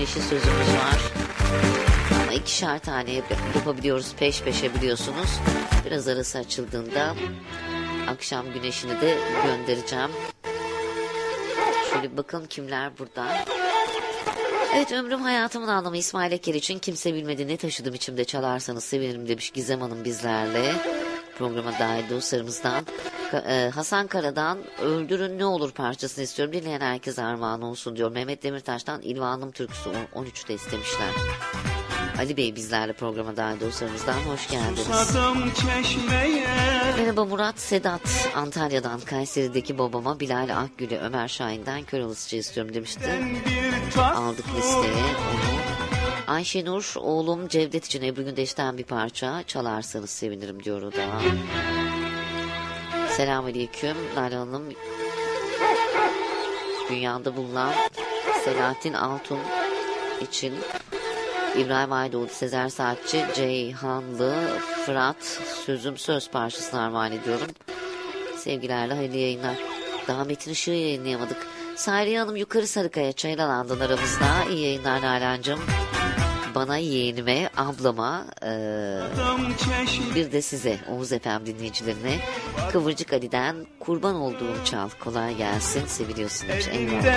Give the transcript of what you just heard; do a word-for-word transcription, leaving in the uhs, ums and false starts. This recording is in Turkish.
Güneş'in sözümüz var. Ama ikişer tane yap- yapabiliyoruz peş peşe biliyorsunuz. Biraz arası açıldığında akşam Güneş'ini de göndereceğim. Şöyle bir bakalım kimler burada. Evet, ömrüm hayatımın anlamı İsmail Eker için kimse bilmedi ne taşıdım içimde çalarsanız sevinirim demiş Gizem Hanım bizlerle. Programa dahil dostlarımızdan. Ka- e, Hasan Kara'dan Öldürün Ne Olur parçasını istiyorum. Dinleyen herkese armağan olsun diyor. Mehmet Demirtaş'tan İlvanım türküsü on üçte istemişler. Ali Bey bizlerle programa dahil dostlarımızdan hoş geldiniz. Merhaba Murat Sedat Antalya'dan Kayseri'deki babama Bilal Akgül'e Ömer Şahin'den Kör Olası istiyorum demişti. Aldık listeye onu. Ayşenur oğlum Cevdet için Ebru Gündeş'ten bir parça çalarsanız sevinirim diyor o da. Selamünaleyküm Nalan Hanım. Dünyada bulunan Selahattin Altun için İbrahim Aydoğdu, Sezer Saatçi, Ceyhanlı, Fırat Sözüm Söz parçasını armağan ediyorum. Sevgilerle hayırlı yayınlar. Daha Metin Işık'ı yayınlayamadık. Sayriye Hanım Yukarı Sarıkaya Çaylalandın aramızda. İyi yayınlar Nalan'cığım. Bana, yeğenime, ablama, ee, bir de size Oğuz Efem dinleyicilerine Kıvırcık Ali'den Kurban Olduğum Çal. Kolay gelsin, seviliyorsunuz. Eyvallah.